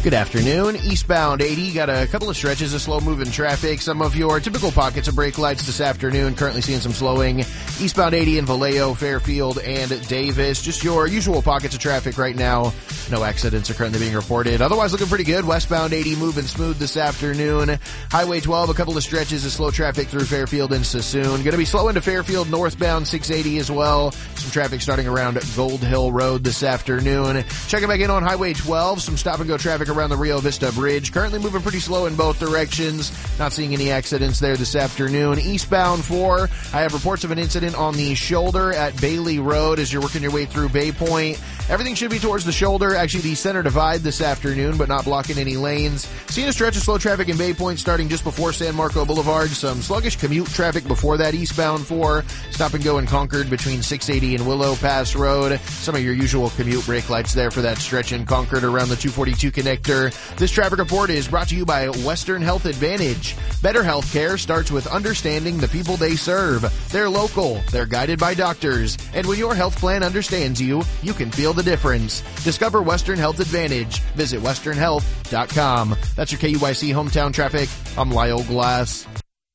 Good afternoon. Eastbound 80, got a couple of stretches of slow-moving traffic. Some of your typical pockets of brake lights this afternoon. Currently seeing some slowing. Eastbound 80 in Vallejo, Fairfield, and Davis. Just your usual pockets of traffic right now. No accidents are currently being reported. Otherwise, looking pretty good. Westbound 80 moving smooth this afternoon. Highway 12, a couple of stretches of slow traffic through Fairfield and Sassoon. Going to be slow into Fairfield, northbound 680 as well. Some traffic starting around Gold Hill Road this afternoon. Checking back in on Highway 12. Some stop-and-go traffic around the Rio Vista Bridge. Currently moving pretty slow in both directions. Not seeing any accidents there this afternoon. Eastbound 4, I have reports of an incident on the shoulder at Bailey Road as you're working your way through Bay Point. Everything should be towards the shoulder. Actually, the center divide this afternoon, but not blocking any lanes. Seeing a stretch of slow traffic in Bay Point starting just before San Marco Boulevard. Some sluggish commute traffic before that. Eastbound 4, stop and go in Concord between 680 and Willow Pass Road. Some of your usual commute brake lights there for that stretch in Concord around the 242 connector. This traffic report is brought to you by Western Health Advantage. Better healthcare starts with understanding the people they serve. They're local, they're guided by doctors, and when your health plan understands you, you can feel the difference. Discover Western Health Advantage. Visit westernhealth.com. That's your KUYC hometown traffic. I'm Lyle Glass.